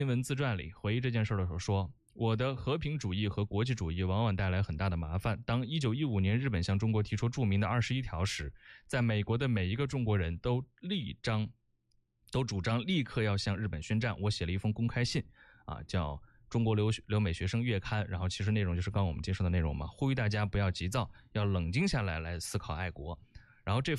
新闻自传里回忆这件事的时候说，我的和平主义和国际主义往往带来很大的麻烦。当1915年日本向中国提出著名的21条时，在美国的每一个中国人都主张立刻要向日本宣战。我写了一封公开信叫中国留美学生月刊，然后其实内容就是刚刚我们介绍的内容嘛，呼吁大家不要急躁，要冷静下来思考爱国。然后这